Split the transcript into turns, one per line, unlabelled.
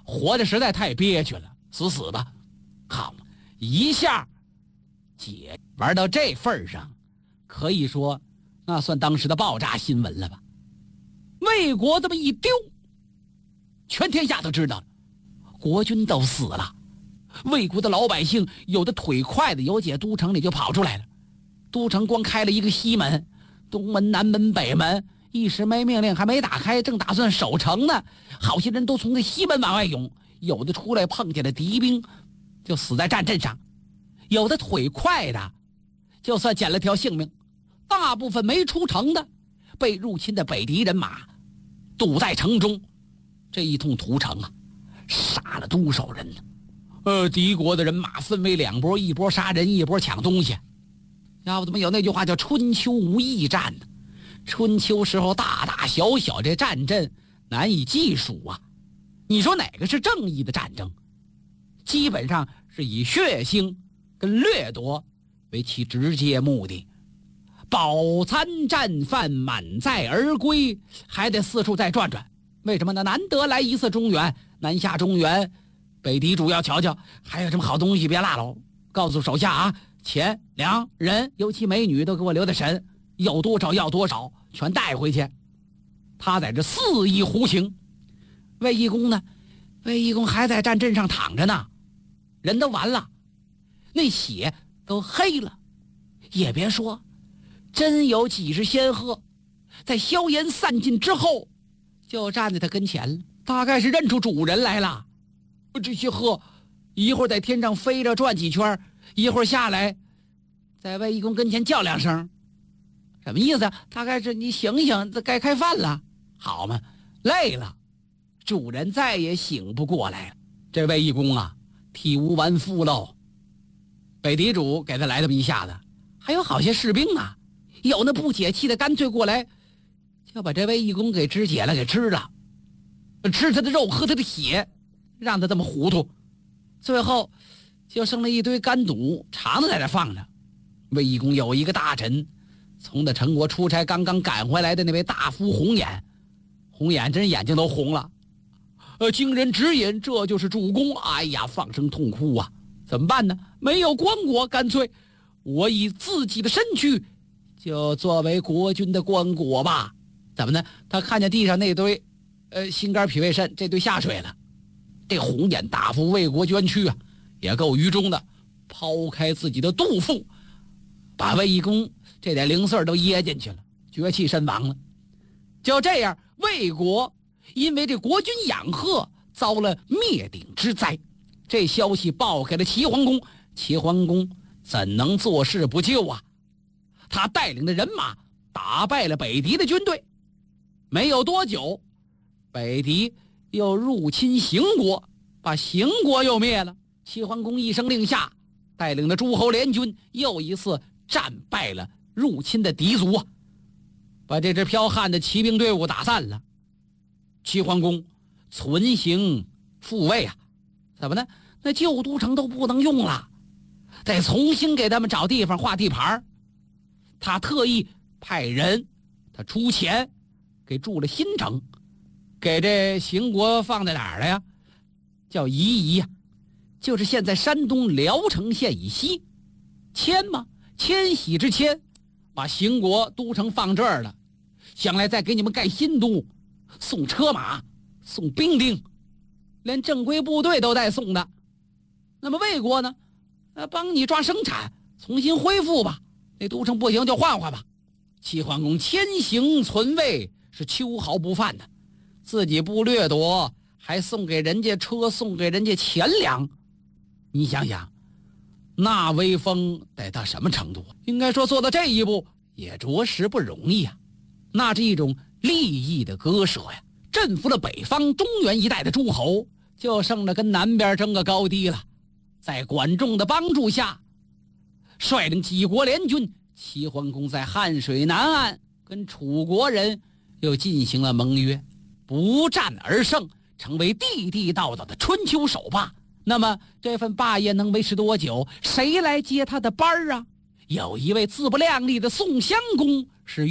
活得实在太憋屈了，死吧。好，一下姐玩到这份上，可以说那算当时的爆炸新闻了吧。魏国这么一丢，全天下都知道了，国君都死了。魏国的老百姓有的腿快的，有解都城里就跑出来了。都城光开了一个西门，东门、南门、北门一时没命令，还没打开，正打算守城呢，好些人都从这西门往外涌，有的出来碰见了敌兵就死在战阵上，有的腿快的就算捡了条性命，大部分没出城的被入侵的北敌人马堵在城中。这一通屠城啊，杀了多少人呢？敌国的人马分为两拨，一波杀人，一波抢东西。要不怎么有那句话叫春秋无义战呢？春秋时候大大小小这战阵难以计数啊。你说哪个是正义的战争？基本上是以血腥跟掠夺为其直接目的，饱餐战饭，满载而归，还得四处再转转。为什么呢？难得来一次中原，南下中原，北敌主要瞧瞧还有什么好东西别落了，告诉手下啊，钱粮人尤其美女都给我留在神，有多少要多少，全带回去。他在这肆意胡行。卫懿公呢？卫懿公还在战阵上躺着呢，人都完了，那血都黑了。也别说，真有几只仙鹤在硝烟散尽之后就站在他跟前了，大概是认出主人来了。这些鹤一会儿在天上飞着转几圈，一会儿下来在卫懿公跟前叫两声，什么意思？大概是你醒醒，这该开饭了。好嘛，累了，主人再也醒不过来了。这卫懿公啊，体无完肤喽。北敌主给他来这么一下子，还有好些士兵啊，有那不解气的，干脆过来就把这卫懿公给肢解了，给吃了，吃他的肉，喝他的血，让他这么糊涂。最后就剩了一堆干肚肠子在这放着。卫懿公有一个大臣从那陈国出差刚刚赶回来的那位大夫红眼，红眼真眼睛都红了，经人指引，这就是主公。哎呀，放声痛哭啊！怎么办呢？没有棺椁，干脆我以自己的身躯就作为国君的棺椁吧。怎么呢？他看见地上那堆心肝脾胃肾这堆下水了。这红眼大夫为国捐躯啊，也够愚忠的，抛开自己的肚腹，把卫懿公这点零碎都噎进去了，绝气身亡了。就这样，魏国因为这国君养鹤遭了灭顶之灾，这消息报给了齐桓公。齐桓公怎能坐视不救啊？他带领的人马打败了北敌的军队，没有多久，北敌又入侵邢国，把邢国又灭了。齐桓公一声令下，带领的诸侯联军又一次战败了入侵的敌族啊，把这支剽悍的骑兵队伍打散了。齐桓公存行复位啊，怎么呢？那旧都城都不能用了，得重新给他们找地方划地盘。他特意派人，他出钱给筑了新城，给这邢国放在哪儿了呀？叫夷夷呀，就是现在山东聊城县以西。迁嘛，迁徙之迁，把邢国都城放这儿了，将来再给你们盖新都，送车马，送兵丁，连正规部队都带送的。那么魏国呢？帮你抓生产，重新恢复吧。那都城不行就换换吧。齐桓公迁行存位是秋毫不犯的，自己不掠夺，还送给人家车，送给人家钱粮。你想想，那威风得到什么程度？应该说做到这一步也着实不容易啊。那是一种利益的割舍呀，征服了北方中原一带的诸侯，就剩了跟南边争个高低了。在管仲的帮助下，率领几国联军，齐桓公在汉水南岸跟楚国人又进行了盟约，不战而胜，成为地地道道的春秋首霸。那么这份霸业能维持多久？谁来接他的班啊？有一位自不量力的宋襄公